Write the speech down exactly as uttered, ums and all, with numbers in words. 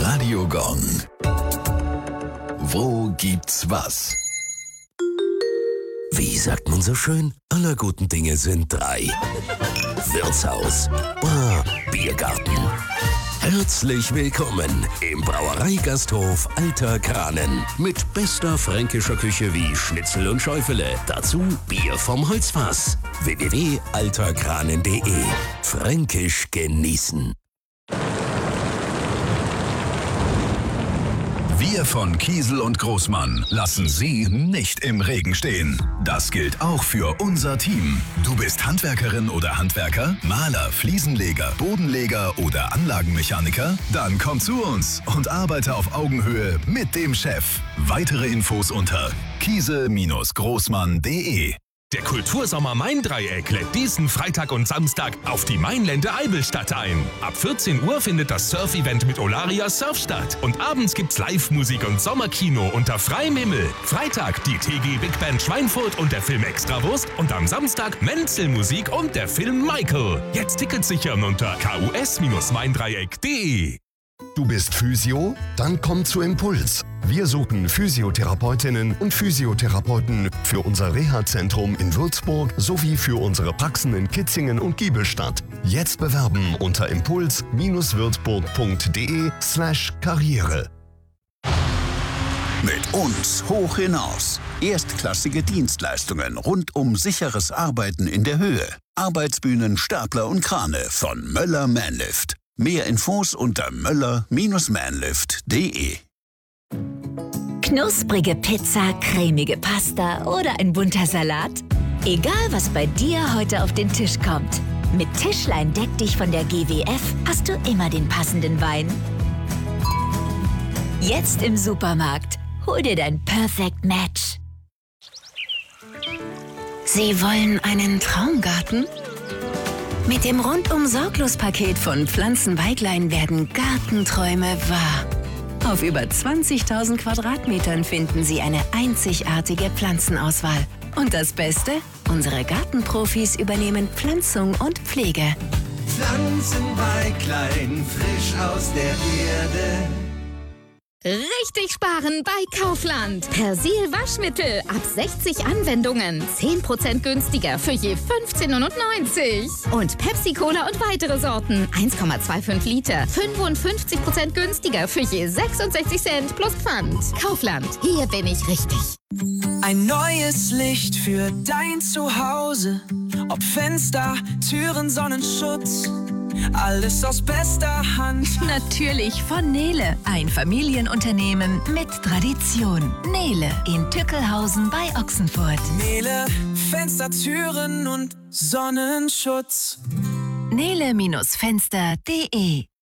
Radio Gong. Wo gibt's was? Wie sagt man so schön? Aller guten Dinge sind drei. Wirtshaus, Bar, Biergarten. Herzlich willkommen im Brauereigasthof Alter Kranen. Mit bester fränkischer Küche wie Schnitzel und Schäufele. Dazu Bier vom Holzfass. w w w punkt alter kranen punkt de. Fränkisch genießen. Wir von Kiesel und Großmann lassen Sie nicht im Regen stehen. Das gilt auch für unser Team. Du bist Handwerkerin oder Handwerker, Maler, Fliesenleger, Bodenleger oder Anlagenmechaniker? Dann komm zu uns und arbeite auf Augenhöhe mit dem Chef. Weitere Infos unter kiesel großmann punkt de. Der Kultursommer Main-Dreieck lädt diesen Freitag und Samstag auf die Mainlände Eibelstadt ein. Ab vierzehn Uhr findet das Surf-Event mit Olaria Surf statt. Und abends gibt's Live-Musik und Sommerkino unter freiem Himmel. Freitag die T G Big Band Schweinfurt und der Film Extrawurst. Und am Samstag Menzel-Musik und der Film Michael. Jetzt Tickets sichern unter k u s maindreieck punkt de. Du bist Physio? Dann komm zu Impuls. Wir suchen Physiotherapeutinnen und Physiotherapeuten für unser Reha-Zentrum in Würzburg sowie für unsere Praxen in Kitzingen und Giebelstadt. Jetzt bewerben unter impuls-würzburg punkt de slash karriere. Mit uns hoch hinaus. Erstklassige Dienstleistungen rund um sicheres Arbeiten in der Höhe. Arbeitsbühnen, Stapler und Krane von Möller Manlift. Mehr Infos unter möller manlift punkt de. Knusprige Pizza, cremige Pasta oder ein bunter Salat? Egal, was bei dir heute auf den Tisch kommt. Mit Tischlein deck dich von der G W F hast du immer den passenden Wein. Jetzt im Supermarkt. Hol dir dein Perfect Match. Sie wollen einen Traumgarten? Mit dem Rundum-Sorglos-Paket von Pflanzenweidlein werden Gartenträume wahr. Auf über zwanzigtausend Quadratmetern finden Sie eine einzigartige Pflanzenauswahl. Und das Beste? Unsere Gartenprofis übernehmen Pflanzung und Pflege. Pflanzenweidlein, frisch aus der Erde. Richtig sparen bei Kaufland. Persil Waschmittel ab sechzig Anwendungen. zehn Prozent günstiger für je fünfzehn neunundneunzig. Und Pepsi Cola und weitere Sorten. eins Komma fünfundzwanzig Liter. fünfundfünfzig Prozent günstiger für je sechsundsechzig Cent plus Pfand. Kaufland. Hier bin ich richtig. Ein neues Licht für dein Zuhause. Ob Fenster, Türen, Sonnenschutz. Alles aus bester Hand. Natürlich von Nele. Ein Familienunternehmen mit Tradition. Nele in Tückelhausen bei Ochsenfurt. Nele, Fenster, Türen und Sonnenschutz. nele Bindestrich fenster punkt de